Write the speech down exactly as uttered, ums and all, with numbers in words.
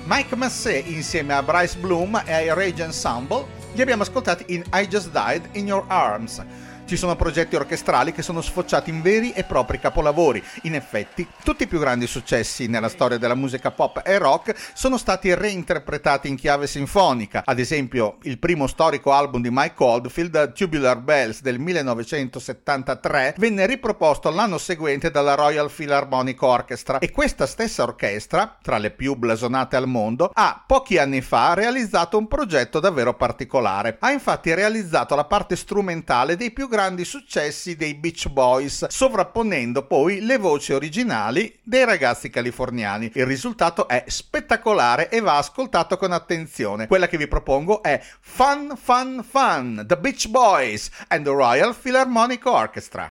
Mike Massey insieme a Bryce Bloom e ai Rage Ensemble li abbiamo ascoltati in I Just Died in Your Arms. Ci sono progetti orchestrali che sono sfociati in veri e propri capolavori. In effetti, tutti i più grandi successi nella storia della musica pop e rock sono stati reinterpretati in chiave sinfonica. Ad esempio, il primo storico album di Mike Oldfield, Tubular Bells del millenovecentosettantatré, venne riproposto l'anno seguente dalla Royal Philharmonic Orchestra, e questa stessa orchestra, tra le più blasonate al mondo, ha pochi anni fa realizzato un progetto davvero particolare. Ha infatti realizzato la parte strumentale dei più grandi successi dei Beach Boys, sovrapponendo poi le voci originali dei ragazzi californiani. Il risultato è spettacolare e va ascoltato con attenzione. Quella che vi propongo è Fun Fun Fun, The Beach Boys and the Royal Philharmonic Orchestra.